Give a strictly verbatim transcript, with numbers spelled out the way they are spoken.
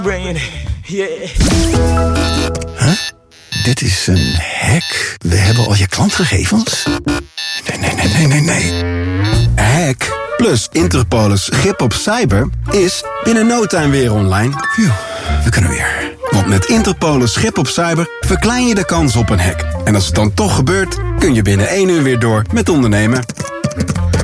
Bring it, yeah. Huh? Dit is een hack. We hebben al je klantgegevens? Nee, nee, nee, nee, nee, nee. Hack plus Interpolis grip op cyber is binnen no time weer online. Phew, we kunnen weer. Want met Interpolis grip op cyber verklein je de kans op een hack. En als het dan toch gebeurt, kun je binnen één uur weer door met ondernemen.